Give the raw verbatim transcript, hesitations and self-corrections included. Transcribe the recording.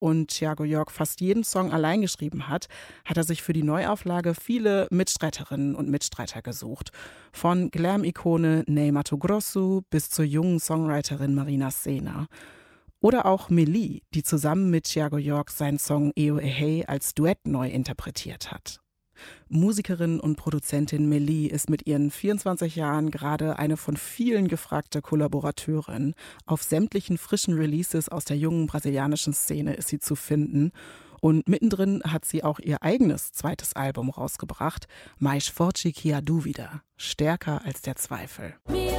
und Thiago York fast jeden Song allein geschrieben hat, hat er sich für die Neuauflage viele Mitstreiterinnen und Mitstreiter gesucht. Von Glam-Ikone Ney Matogrosso bis zur jungen Songwriterin Marina Sena. Oder auch Melie, die zusammen mit Thiago York seinen Song Eo Ehei als Duett neu interpretiert hat. Musikerin und Produzentin Melie ist mit ihren vierundzwanzig Jahren gerade eine von vielen gefragte Kollaborateurin. Auf sämtlichen frischen Releases aus der jungen brasilianischen Szene ist sie zu finden. Und mittendrin hat sie auch ihr eigenes zweites Album rausgebracht, Mais Forte Que a Dúvida, stärker als der Zweifel.